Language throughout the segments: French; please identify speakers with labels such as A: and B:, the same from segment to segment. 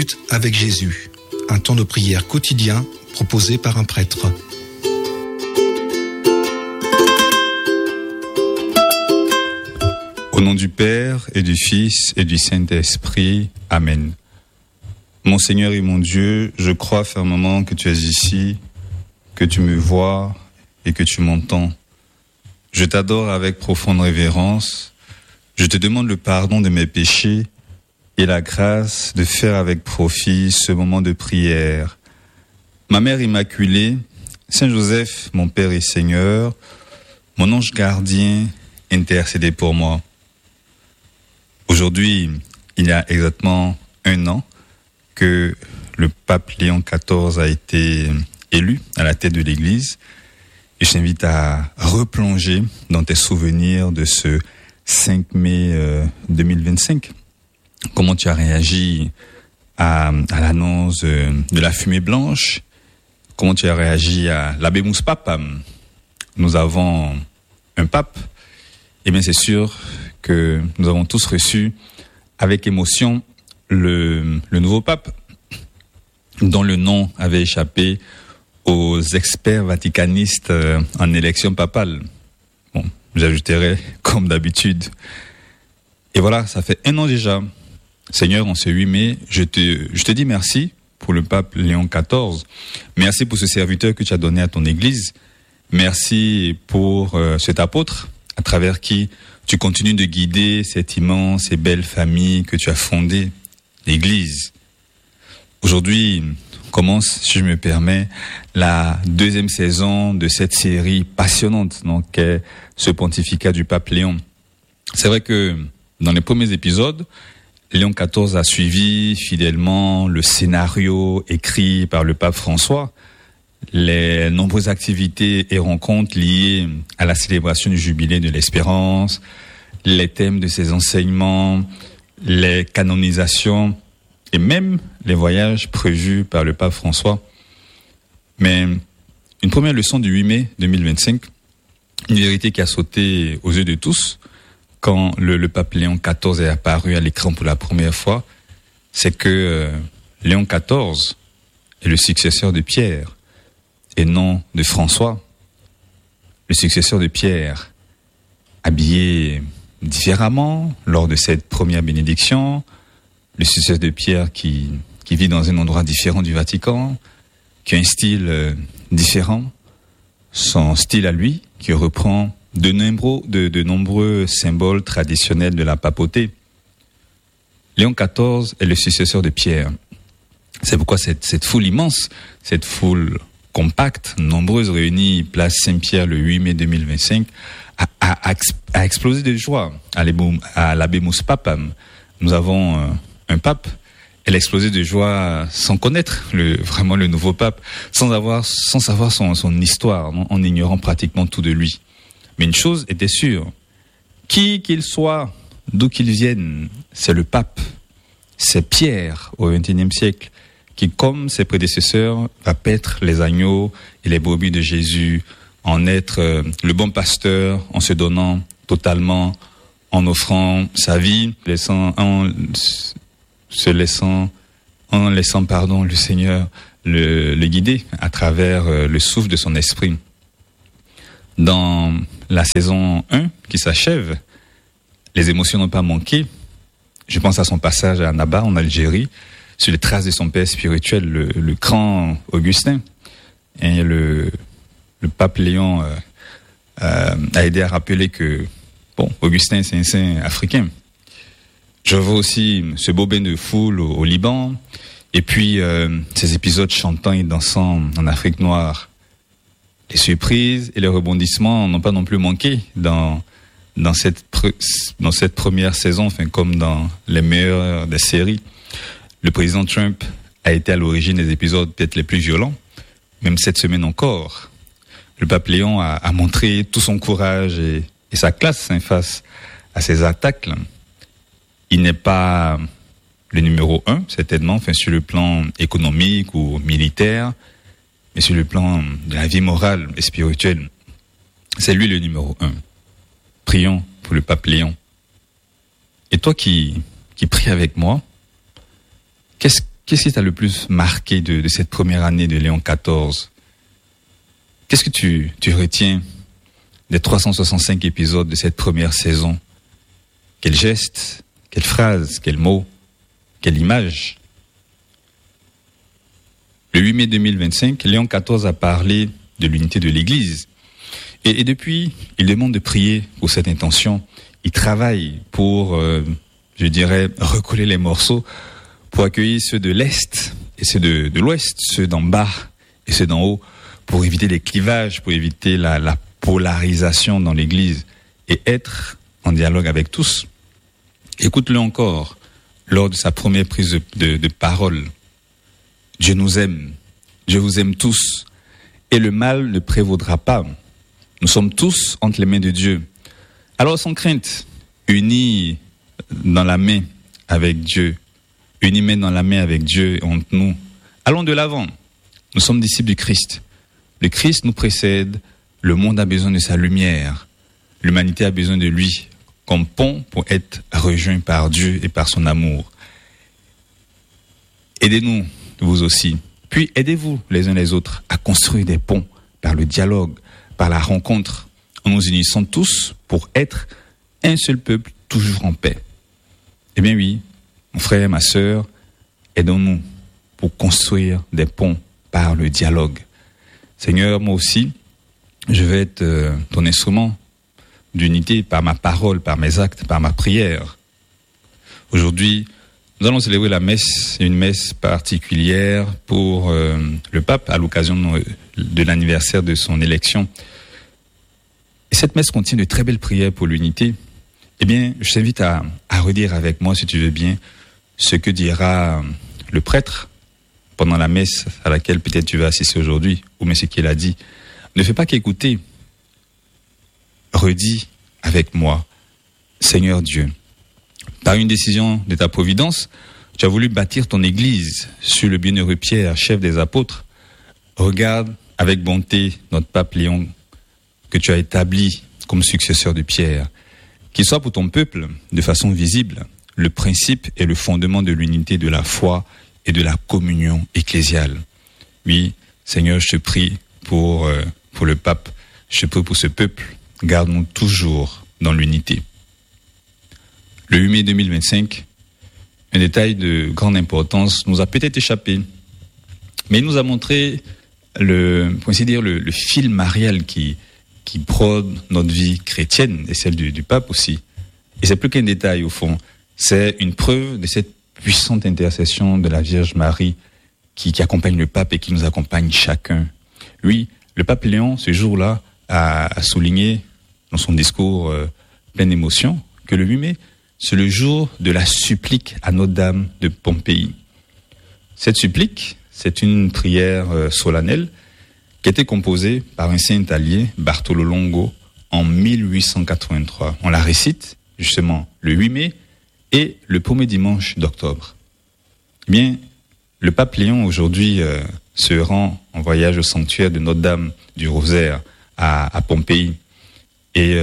A: minutes avec Jésus, un temps de prière quotidien proposé par un prêtre.
B: Au nom du Père et du Fils et du Saint-Esprit. Amen. Mon Seigneur et mon Dieu, je crois fermement que tu es ici, que tu me vois et que tu m'entends. Je t'adore avec profonde révérence. Je te demande le pardon de mes péchés et la grâce de faire avec profit ce moment de prière. Ma Mère Immaculée, Saint Joseph, mon Père et Seigneur, mon ange gardien, intercédez pour moi. Aujourd'hui, il y a exactement 1 an que le pape Léon XIV a été élu à la tête de l'Église. Et je t'invite à replonger dans tes souvenirs de ce 5 mai 2025. Comment tu as réagi à l'annonce de la fumée blanche? Comment tu as réagi à l'Habemus Papam? Nous avons un pape. Eh bien, c'est sûr que nous avons tous reçu avec émotion le nouveau pape, dont le nom avait échappé aux experts vaticanistes en élection papale. Bon, j'ajouterai comme d'habitude. Et voilà, ça fait 1 an déjà. Seigneur, en ce 8 mai, je te dis merci pour le pape Léon XIV. Merci pour ce serviteur que tu as donné à ton Église. Merci pour cet apôtre à travers qui tu continues de guider cette immense et belle famille que tu as fondée, l'Église. Aujourd'hui, commence, si je me permets, la 2e saison de cette série passionnante, donc, qu'est ce pontificat du pape Léon. C'est vrai que dans les premiers épisodes, Léon XIV a suivi fidèlement le scénario écrit par le pape François, les nombreuses activités et rencontres liées à la célébration du jubilé de l'espérance, les thèmes de ses enseignements, les canonisations et même les voyages prévus par le pape François. Mais une première leçon du 8 mai 2025, une vérité qui a sauté aux yeux de tous quand le pape Léon XIV est apparu à l'écran pour la première fois, c'est que Léon XIV est le successeur de Pierre et non de François. Le successeur de Pierre, habillé différemment lors de cette première bénédiction, le successeur de Pierre qui vit dans un endroit différent du Vatican, qui a un style différent, son style à lui, qui reprend de nombreux symboles traditionnels de la papauté. Léon XIV est le successeur de Pierre. C'est pourquoi cette foule immense, cette foule compacte, nombreuse, réunie place Saint-Pierre le 8 mai 2025, a explosé de joie à l'Habemus Papam. Nous avons un pape. Elle a explosé de joie sans connaître vraiment le nouveau pape, sans savoir son histoire, non, en ignorant pratiquement tout de lui. Mais une chose était sûre, qui qu'il soit, d'où qu'il vienne, c'est le pape, c'est Pierre au XXIe siècle, qui, comme ses prédécesseurs, va paître les agneaux et les brebis de Jésus, en être le bon pasteur, en se donnant totalement, en offrant sa vie, en laissant le Seigneur le guider à travers le souffle de son esprit. Dans la saison 1 qui s'achève, les émotions n'ont pas manqué. Je pense à son passage à Annaba en Algérie, sur les traces de son père spirituel, le grand Augustin. Et le pape Léon a aidé à rappeler que, Augustin, c'est un saint africain. Je vois aussi ce beau bain de foule au Liban, et puis ces épisodes chantants et dansant en Afrique noire. Les surprises et les rebondissements n'ont pas non plus manqué dans cette première saison, comme dans les meilleures des séries. Le président Trump a été à l'origine des épisodes peut-être les plus violents, même cette semaine encore. Le pape Léon a montré tout son courage et sa classe face à ces attaques. Il n'est pas le numéro 1, certainement, sur le plan économique ou militaire, mais sur le plan de la vie morale et spirituelle. C'est lui le numéro 1. Prions pour le pape Léon. Et toi qui pries avec moi, qu'est-ce qu'est-ce qui t'a le plus marqué de cette première année de Léon XIV? Qu'est-ce que tu retiens des 365 épisodes de cette première saison? Quel geste, quelle phrase, quel mot, quelle image? Le 8 mai 2025, Léon XIV a parlé de l'unité de l'Église. Et depuis, il demande de prier pour cette intention. Il travaille pour, recoller les morceaux, pour accueillir ceux de l'Est et ceux de l'Ouest, ceux d'en bas et ceux d'en haut, pour éviter les clivages, pour éviter la polarisation dans l'Église et être en dialogue avec tous. Écoute-le encore lors de sa première prise de parole. Dieu nous aime, Dieu vous aime tous, et le mal ne prévaudra pas. Nous sommes tous entre les mains de Dieu. Alors sans crainte, unis dans la main avec Dieu, unis main dans la main avec Dieu entre nous, allons de l'avant. Nous sommes disciples du Christ. Le Christ nous précède, le monde a besoin de sa lumière, l'humanité a besoin de lui comme pont pour être rejoint par Dieu et par son amour. Aidez-nous, vous aussi. Puis aidez-vous les uns les autres à construire des ponts par le dialogue, par la rencontre, en nous unissant tous pour être un seul peuple toujours en paix. Eh bien oui, mon frère, ma sœur, aidons-nous pour construire des ponts par le dialogue. Seigneur, moi aussi, je vais être ton instrument d'unité par ma parole, par mes actes, par ma prière. Aujourd'hui, nous allons célébrer la messe, une messe particulière pour le pape à l'occasion de l'anniversaire de son élection. Et cette messe contient de très belles prières pour l'unité. Eh bien, je t'invite à redire avec moi, si tu veux bien, ce que dira le prêtre pendant la messe à laquelle peut-être tu vas assister aujourd'hui, ou mais ce qu'il a dit. Ne fais pas qu'écouter. Redis avec moi, Seigneur Dieu, par une décision de ta providence, tu as voulu bâtir ton église sur le bienheureux Pierre, chef des apôtres. Regarde avec bonté notre pape Léon que tu as établi comme successeur de Pierre. Qu'il soit pour ton peuple, de façon visible, le principe et le fondement de l'unité de la foi et de la communion ecclésiale. Oui, Seigneur, je te prie pour le pape, je te prie pour ce peuple. Garde-nous toujours dans l'unité. Le 8 mai 2025, un détail de grande importance nous a peut-être échappé, mais il nous a montré le fil marial qui brode notre vie chrétienne et celle du pape aussi. Et c'est plus qu'un détail au fond, c'est une preuve de cette puissante intercession de la Vierge Marie qui accompagne le pape et qui nous accompagne chacun. Oui, le pape Léon, ce jour-là, a souligné dans son discours plein d'émotion que le 8 mai, c'est le jour de la supplique à Notre-Dame de Pompéi. Cette supplique, c'est une prière solennelle qui a été composée par un saint italien, Bartolo Longo, en 1883. On la récite justement le 8 mai et le premier dimanche d'octobre. Eh bien, le pape Léon aujourd'hui se rend en voyage au sanctuaire de Notre-Dame du Rosaire à Pompéi. Et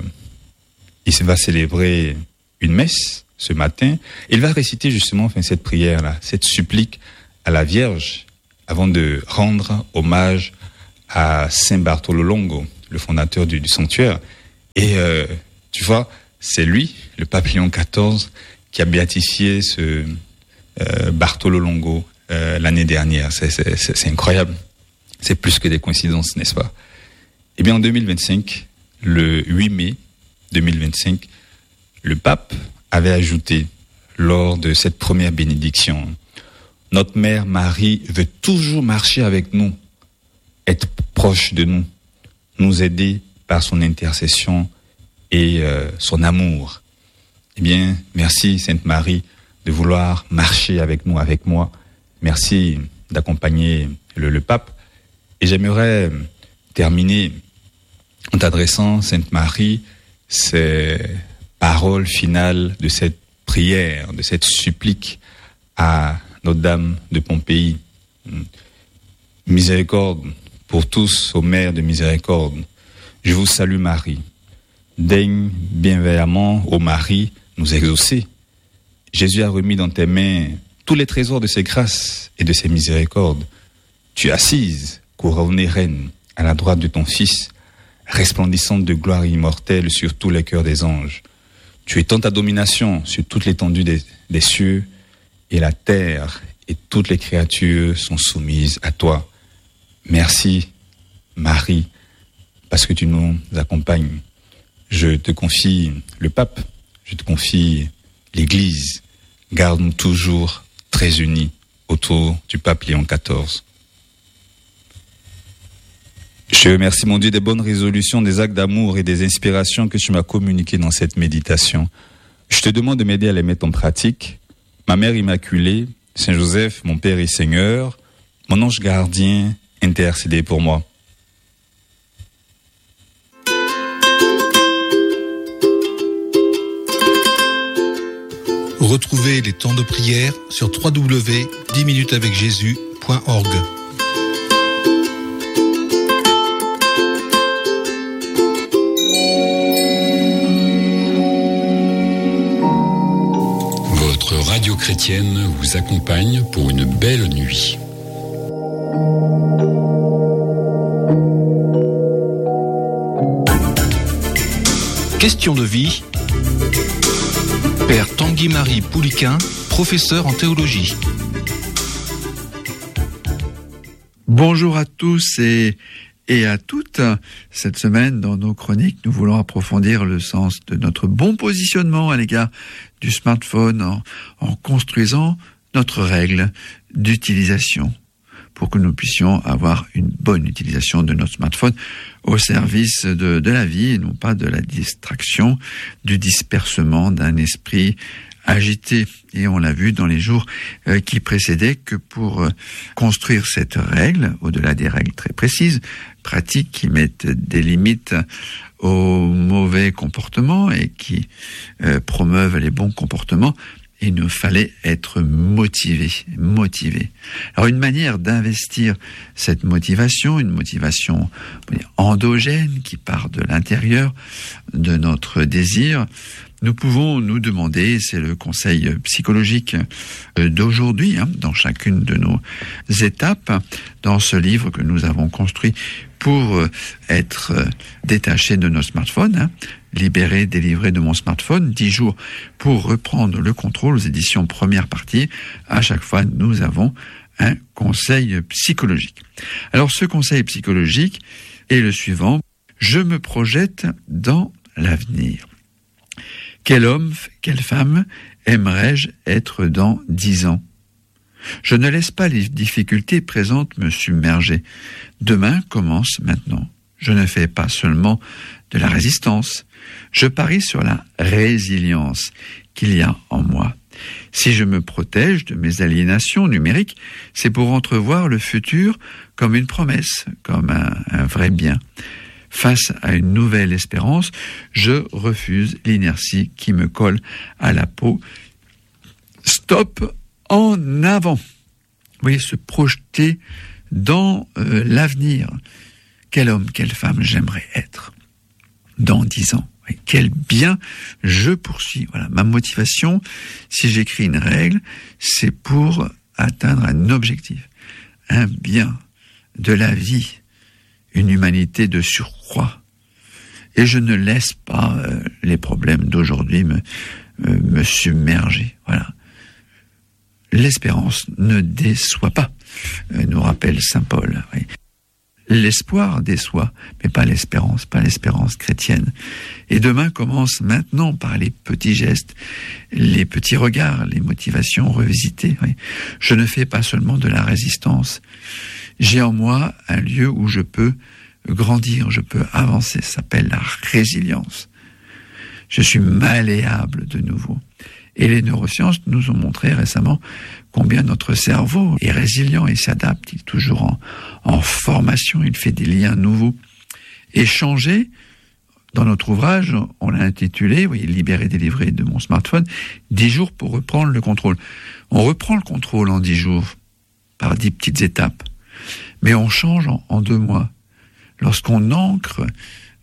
B: il va célébrer une messe ce matin. Il va réciter justement cette prière-là, cette supplique à la Vierge, avant de rendre hommage à Saint Bartolo Longo, le fondateur du sanctuaire. Et tu vois, c'est lui, le pape Léon XIV, qui a béatifié ce Bartolo Longo l'année dernière. C'est incroyable. C'est plus que des coïncidences, n'est-ce pas? Eh bien, en 2025, le 8 mai 2025, le pape avait ajouté, lors de cette première bénédiction, « Notre mère Marie veut toujours marcher avec nous, être proche de nous, nous aider par son intercession et son amour. » Eh bien, merci Sainte Marie de vouloir marcher avec nous, avec moi. Merci d'accompagner le pape. Et j'aimerais terminer en t'adressant, Sainte Marie, ces paroles finales de cette prière, de cette supplique à Notre-Dame de Pompéi. Miséricorde pour tous, ô Mère de miséricorde. Je vous salue Marie. Daigne bienveillamment, ô Marie, nous exaucer. Jésus a remis dans tes mains tous les trésors de ses grâces et de ses miséricordes. Tu es assise, couronnée reine, à la droite de ton Fils, resplendissante de gloire immortelle sur tous les cœurs des anges. Tu étends ta domination sur toute l'étendue des cieux, et la terre et toutes les créatures sont soumises à toi. Merci, Marie, parce que tu nous accompagnes. Je te confie le pape, je te confie l'Église. Garde-nous toujours très unis autour du pape Léon XIV. Je remercie mon Dieu des bonnes résolutions, des actes d'amour et des inspirations que tu m'as communiquées dans cette méditation. Je te demande de m'aider à les mettre en pratique. Ma Mère Immaculée, Saint Joseph, mon Père et Seigneur, mon ange gardien, intercédez pour moi.
A: Retrouvez les temps de prière sur www.10minutesavecjésus.org.
C: Votre radio chrétienne vous accompagne pour une belle nuit.
A: Question de vie. Père Tanguy-Marie Pouliquin, professeur en théologie.
D: Bonjour à tous et à toutes. Cette semaine, dans nos chroniques, nous voulons approfondir le sens de notre bon positionnement à l'égard du smartphone en construisant notre règle d'utilisation pour que nous puissions avoir une bonne utilisation de notre smartphone au service de la vie et non pas de la distraction, du dispersement d'un esprit agité. Et on l'a vu dans les jours qui précédaient que pour construire cette règle, au-delà des règles très précises, pratiques qui mettent des limites aux mauvais comportements et qui promeuvent les bons comportements, il nous fallait être motivé. Alors une manière d'investir cette motivation, une motivation endogène qui part de l'intérieur de notre désir, nous pouvons nous demander, c'est le conseil psychologique d'aujourd'hui, dans chacune de nos étapes, dans ce livre que nous avons construit pour être détaché de nos smartphones, libéré, délivré de mon smartphone, 10 jours pour reprendre le contrôle aux éditions première partie. À chaque fois, nous avons un conseil psychologique. Alors, ce conseil psychologique est le suivant. Je me projette dans l'avenir. Quel homme, quelle femme aimerais-je être dans 10 ans ? Je ne laisse pas les difficultés présentes me submerger. Demain commence maintenant. Je ne fais pas seulement de la résistance. Je parie sur la résilience qu'il y a en moi. Si je me protège de mes aliénations numériques, c'est pour entrevoir le futur comme une promesse, comme un vrai bien. Face à une nouvelle espérance, je refuse l'inertie qui me colle à la peau. Stop, en avant. Vous voyez, se projeter dans l'avenir. Quel homme, quelle femme j'aimerais être dans 10 ans. Et quel bien je poursuis. Voilà, ma motivation, si j'écris une règle, c'est pour atteindre un objectif, un bien de la vie, une humanité de surcroît. Et je ne laisse pas les problèmes d'aujourd'hui me submerger. Voilà. L'espérance ne déçoit pas, nous rappelle saint Paul. Oui. L'espoir déçoit, mais pas l'espérance chrétienne. Et demain commence maintenant par les petits gestes, les petits regards, les motivations revisitées. Oui. Je ne fais pas seulement de la résistance. J'ai en moi un lieu où je peux grandir, je peux avancer. Ça s'appelle la résilience. Je suis malléable de nouveau. Et les neurosciences nous ont montré récemment combien notre cerveau est résilient et s'adapte. Il est toujours en formation, il fait des liens nouveaux. Et changer, dans notre ouvrage, on l'a intitulé, vous voyez, libéré, délivré de mon smartphone, 10 jours pour reprendre le contrôle. On reprend le contrôle en 10 jours, par 10 petites étapes. Mais on change en 2 mois. Lorsqu'on ancre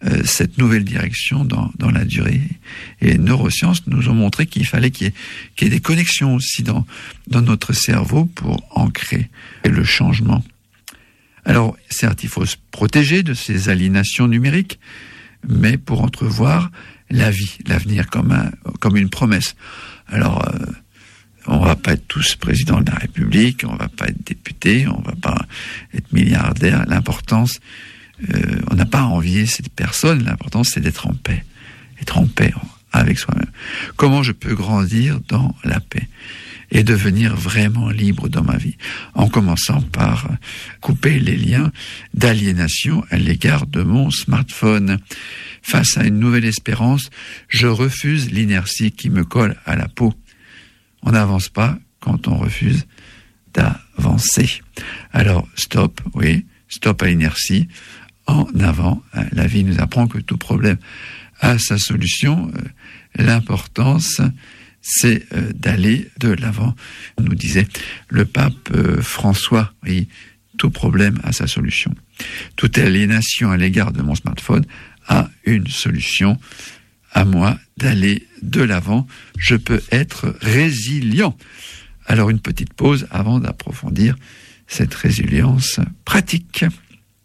D: cette nouvelle direction dans la durée. Et les neurosciences nous ont montré qu'il fallait qu'il y ait des connexions aussi dans notre cerveau pour ancrer le changement. Alors, certes, il faut se protéger de ces aliénations numériques, mais pour entrevoir la vie, l'avenir comme une promesse. Alors, on va pas être tous président de la République, on va pas être député, on va pas être milliardaire. L'importance, on n'a pas à envier cette personne, l'important c'est d'être en paix avec soi-même. Comment je peux grandir dans la paix et devenir vraiment libre dans ma vie, en commençant par couper les liens d'aliénation à l'égard de mon smartphone. Face à une nouvelle espérance, je refuse l'inertie qui me colle à la peau. On n'avance pas quand on refuse d'avancer. Alors, stop à l'inertie, en avant. La vie nous apprend que tout problème a sa solution. L'importance, c'est d'aller de l'avant. On nous disait le pape François, oui, tout problème a sa solution. Toute aliénation à l'égard de mon smartphone a une solution. À moi d'aller de l'avant, je peux être résilient. Alors une petite pause avant d'approfondir cette résilience pratique.